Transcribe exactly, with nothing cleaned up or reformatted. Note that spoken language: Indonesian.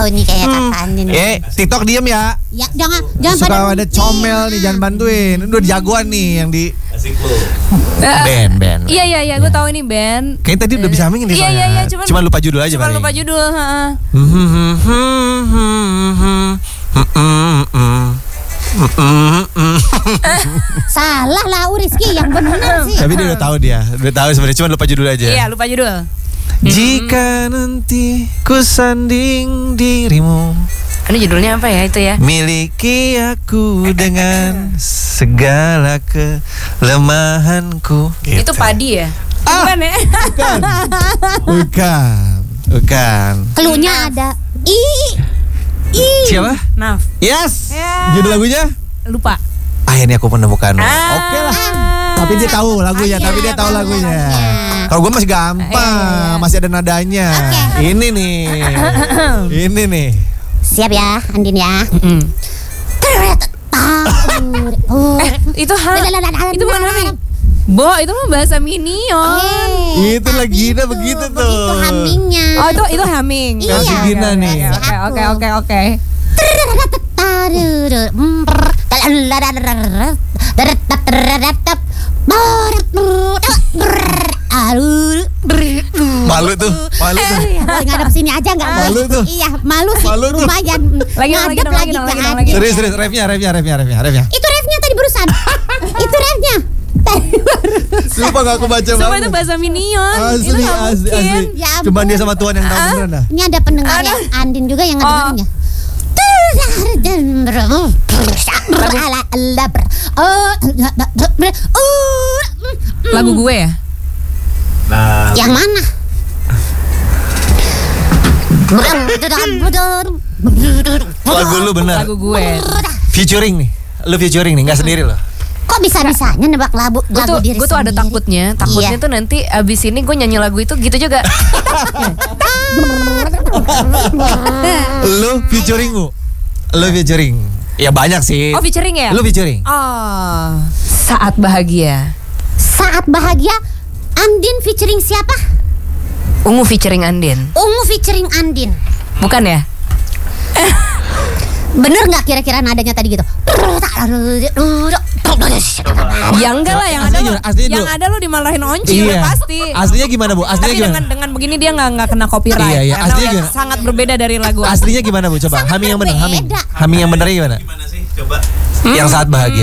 tahu nih kayak Hmm. kata Andin. Eh, TikTok diem ya. Ya jangan jangan Suka pada ada comel nih, jangan bantuin. Udah jagoan nih yang di Asik lu. band band. Iya iya iya, gue tahu ini band. Kayaknya tadi udah bisa hamingin deh Iya soalnya. iya iya, cuman Cuma lupa judul aja Cuma paling. lupa judul, heeh. salah lah Rizky yang benar sih. Tapi dia udah tahu dia, udah tahu sebenarnya cuma lupa judul aja. Iya, lupa judul. Jika nanti ku sanding dirimu, Ini judulnya apa ya itu ya? miliki aku dengan segala kelemahanku. Gitu. Itu Padi ya? Ah, Bukan ya? Bukan. Bukan. Bukan. Cluenya ada. I I. Siapa? Naf. Yes. Ya. Judul lagunya? Lupa. Akhirnya aku menemukanmu. Ah. Oke lah. Tapi dia tahu lagunya, Oke, tapi dia tahu tahu lagunya. lagunya. Kalau gue masih gampang, Iya. masih ada nadanya. Ini nih. Ini nih. Siap ya Andin ya. Eh, itu ha. Itu mana nih? Bo, itu mah bahasa Minion. Itu lagi Gina begitu tuh. Begitu hummingnya. Oh, itu itu humming. Iya. Versi Gina nih. Oke, oke, oke, oke. Malu tuh, malu tuh. Ngadep sini aja nggak Malu boleh. tuh. Iya malu sih Malu tuh. lumayan. Lagi dong, lagi Ngadep dong, lagi dong, lagi nggak dong, ada. lagi. Serius, serius, refnya, refnya, refnya, refnya, refnya. Itu refnya tadi barusan. Itu refnya. Lupa gak aku baca Semua banget. itu bahasa Minion. Itu Asli, nggak asli, mungkin. asli. Ya ampun. Cuma dia sama Tuhan yang tahu beneran dah. Ini ada pendengar ya Andin juga yang ngedengerin ya. Lagu gue ya? Nah, Yang mana? Lagu lu bener. Lagu gue. Featuring nih. Lu featuring nih, gak sendiri loh. Kok bisa-bisanya nebak lagu Gue lagu tuh, diri gue tuh ada sendiri? takutnya, takutnya Iya. tuh nanti abis ini gue nyanyi lagu itu gitu juga. Lu featuring lu. Lu featuring. Ya banyak sih. Oh, featuring ya? Lu featuring. Oh, saat bahagia. Saat bahagia Andin featuring siapa? Ungu featuring Andin. Ungu featuring Andin. Bukan ya? Bener nggak kira-kira nadanya tadi gitu? Ya enggak lah, yang ada Aslinya lo, gimana? Aslinya yang dulu. ada lo dimarahin Onci udah pasti. Aslinya gimana, Bu? Aslinya Tapi gimana? dengan dengan begini dia nggak nggak kena copyright. Iya, iya. Karena Aslinya udah gimana? sangat berbeda dari lagu. Aslinya gimana, Bu? Coba. Sangat Humming yang bener, humming. berbeda. Humming yang bener gimana? gimana sih? Coba. Yang saat bahagia.